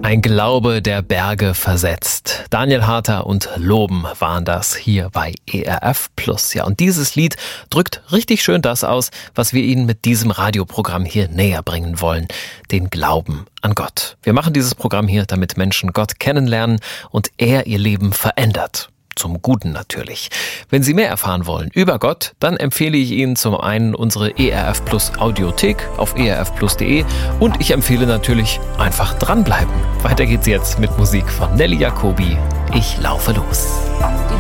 Ein Glaube, der Berge versetzt. Daniel Harter und Loben waren das hier bei ERF Plus. Ja, und dieses Lied drückt richtig schön das aus, was wir Ihnen mit diesem Radioprogramm hier näher bringen wollen. Den Glauben an Gott. Wir machen dieses Programm hier, damit Menschen Gott kennenlernen und er ihr Leben verändert. Zum Guten natürlich. Wenn Sie mehr erfahren wollen über Gott, dann empfehle ich Ihnen zum einen unsere ERF Plus Audiothek auf erfplus.de und ich empfehle natürlich einfach dranbleiben. Weiter geht's jetzt mit Musik von Nelly Jacobi. Ich laufe los.